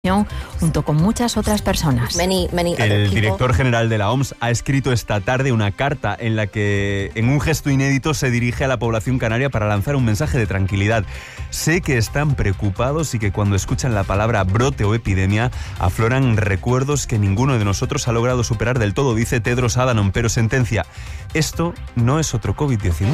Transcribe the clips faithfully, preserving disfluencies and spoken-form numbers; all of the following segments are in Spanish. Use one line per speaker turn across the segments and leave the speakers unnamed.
junto con muchas otras personas.
Many, many
El director general de la O M S ha escrito esta tarde una carta en la que, en un gesto inédito, se dirige a la población canaria para lanzar un mensaje de tranquilidad. Sé que están preocupados y que cuando escuchan la palabra brote o epidemia afloran recuerdos que ninguno de nosotros ha logrado superar del todo, dice Tedros Adhanom, pero sentencia: esto no es otro covid diecinueve.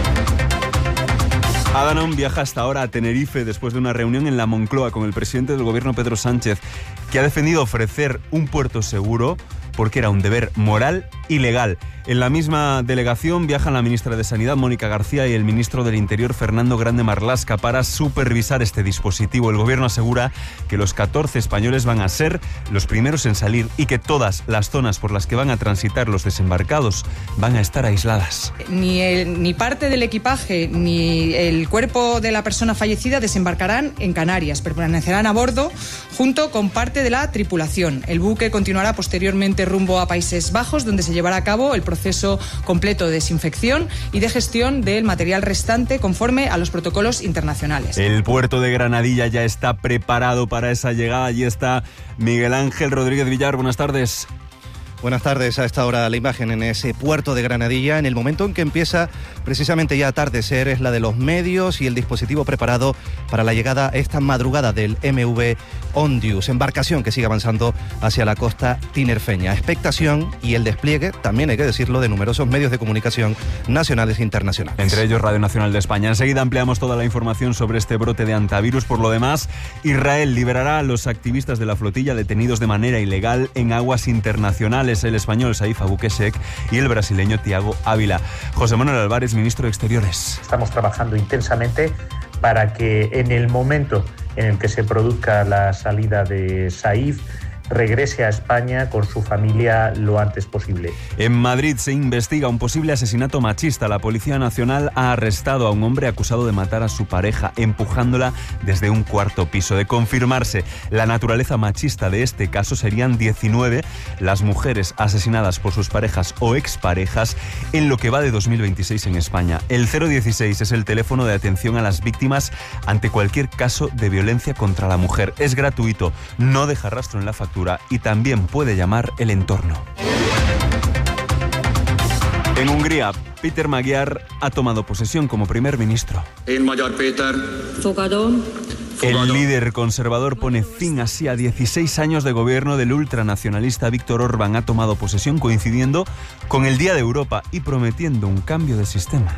Adhanom viaja hasta ahora a Tenerife después de una reunión en la Moncloa con el presidente del gobierno, Pedro Sánchez, que ha defendido ofrecer un puerto seguro porque era un deber moral y legal. En la misma delegación viajan la ministra de Sanidad, Mónica García, y el ministro del Interior, Fernando Grande Marlaska, para supervisar este dispositivo. El gobierno asegura que los catorce españoles van a ser los primeros en salir y que todas las zonas por las que van a transitar los desembarcados van a estar aisladas.
Ni, el, ni parte del equipaje ni el cuerpo de la persona fallecida desembarcarán en Canarias. Permanecerán a bordo junto con parte de la tripulación. El buque continuará posteriormente rumbo a Países Bajos, donde se llevará a cabo el proceso completo de desinfección y de gestión del material restante conforme a los protocolos internacionales.
El puerto de Granadilla ya está preparado para esa llegada. Allí está Miguel Ángel Rodríguez Villar. Buenas tardes.
Buenas tardes. A esta hora la imagen en ese puerto de Granadilla, en el momento en que empieza precisamente ya a atardecer, es la de los medios y el dispositivo preparado para la llegada esta madrugada del M V Ondius, embarcación que sigue avanzando hacia la costa tinerfeña. Expectación y el despliegue, también hay que decirlo, de numerosos medios de comunicación nacionales e internacionales.
Entre ellos Radio Nacional de España. Enseguida ampliamos toda la información sobre este brote de antivirus. Por lo demás, Israel liberará a los activistas de la flotilla detenidos de manera ilegal en aguas internacionales. El español Saif Abukeshek y el brasileño Thiago Ávila. José Manuel Álvarez, ministro de Exteriores.
Estamos trabajando intensamente para que en el momento en el que se produzca la salida de Saif, regrese a España con su familia lo antes posible.
En Madrid se investiga un posible asesinato machista. La Policía Nacional ha arrestado a un hombre acusado de matar a su pareja empujándola desde un cuarto piso. De confirmarse la naturaleza machista de este caso, serían diecinueve las mujeres asesinadas por sus parejas o exparejas en lo que va de dos mil veintiséis en España. El cero dieciséis es el teléfono de atención a las víctimas ante cualquier caso de violencia contra la mujer. Es gratuito, no deja rastro en la factura y también puede llamar el entorno. En Hungría, Péter Magyar ha tomado posesión como primer ministro.
Én Magyar Péter.
Fogadom.
El líder conservador pone fin así a dieciséis años de gobierno del ultranacionalista Víktor Orbán. Ha tomado posesión coincidiendo con el Día de Europa y prometiendo un cambio de sistema.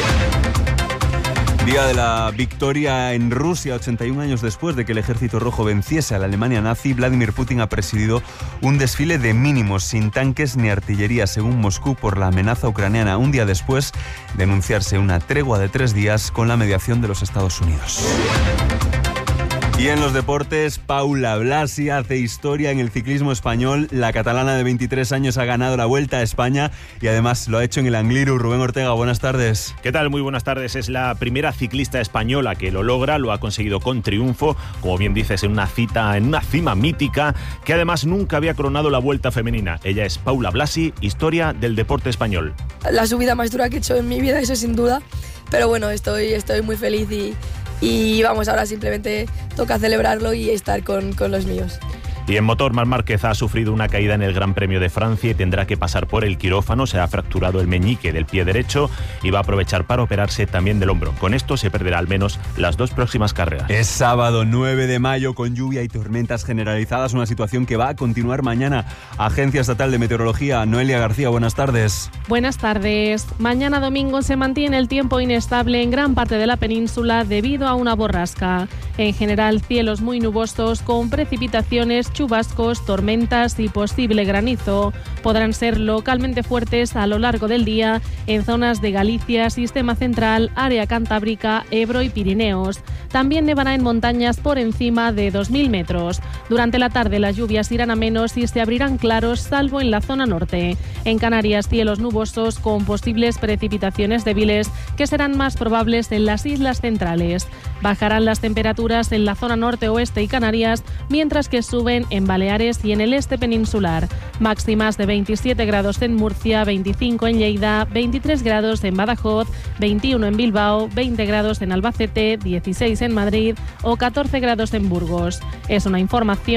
Día de la victoria en Rusia, ochenta y un años después de que el Ejército Rojo venciese a la Alemania nazi. Vladimir Putin ha presidido un desfile de mínimos, sin tanques ni artillería, según Moscú, por la amenaza ucraniana, un día después de anunciarse una tregua de tres días con la mediación de los Estados Unidos. Y en los deportes, Paula Blasi hace historia en el ciclismo español. La catalana de veintitrés años ha ganado la Vuelta a España y además lo ha hecho en el Angliru. Rubén Ortega, buenas tardes.
¿Qué tal? Muy buenas tardes. Es la primera ciclista española que lo logra, lo ha conseguido con triunfo, como bien dices, en una cita, en una cima mítica, que además nunca había coronado la Vuelta femenina. Ella es Paula Blasi, historia del deporte español.
La subida más dura que he hecho en mi vida, eso sin duda, pero bueno, estoy, estoy muy feliz y... Y vamos, ahora simplemente toca celebrarlo y estar con, con los míos.
Y en motor, Marc Márquez ha sufrido una caída en el Gran Premio de Francia y tendrá que pasar por el quirófano. Se ha fracturado el meñique del pie derecho y va a aprovechar para operarse también del hombro. Con esto se perderá al menos las dos próximas carreras.
Es sábado nueve de mayo con lluvia y tormentas generalizadas, una situación que va a continuar mañana. Agencia Estatal de Meteorología, Noelia García, buenas tardes.
Buenas tardes. Mañana domingo se mantiene el tiempo inestable en gran parte de la península debido a una borrasca. En general, cielos muy nubosos con precipitaciones, chubascos, tormentas y posible granizo. Podrán ser localmente fuertes a lo largo del día en zonas de Galicia, Sistema Central, área cantábrica, Ebro y Pirineos. También nevará en montañas por encima de dos mil metros. Durante la tarde las lluvias irán a menos y se abrirán claros, salvo en la zona norte. En Canarias, cielos nubosos con posibles precipitaciones débiles que serán más probables en las islas centrales. Bajarán las temperaturas en la zona norte, oeste y Canarias, mientras que suben en Baleares y en el este peninsular. Máximas de veintisiete grados en Murcia, veinticinco en Lleida, veintitrés grados en Badajoz, veintiuno en Bilbao, veinte grados en Albacete, dieciséis en Madrid o catorce grados en Burgos. Es una información